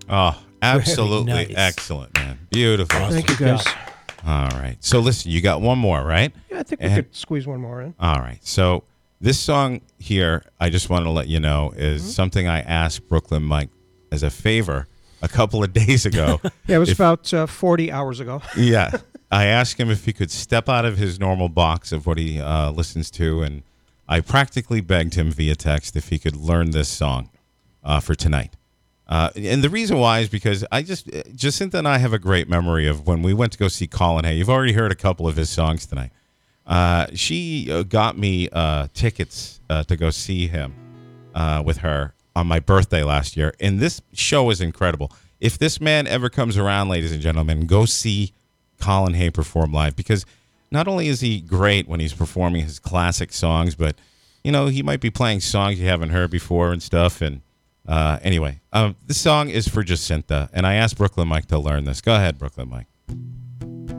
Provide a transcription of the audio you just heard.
Oh, absolutely nice. excellent, man. Beautiful. Thank you, guys. All right. So listen, you got one more, right? Yeah, I think we could squeeze one more in. All right. So this song here, I just want to let you know, is something I asked Brooklyn Mike as a favor a couple of days ago. Yeah, it was about 40 hours ago. Yeah. I asked him if he could step out of his normal box of what he listens to, and I practically begged him via text if he could learn this song for tonight. And the reason why is because Jacinta and I have a great memory of when we went to go see Colin Hay. You've already heard a couple of his songs tonight. She got me tickets to go see him with her on my birthday last year. And this show is incredible. If this man ever comes around, ladies and gentlemen, go see Colin Hay perform live, because not only is he great when he's performing his classic songs, but, you know, he might be playing songs you haven't heard before and stuff. And anyway, this song is for Jacinta, and I asked Brooklyn Mike to learn this. Go ahead, Brooklyn Mike.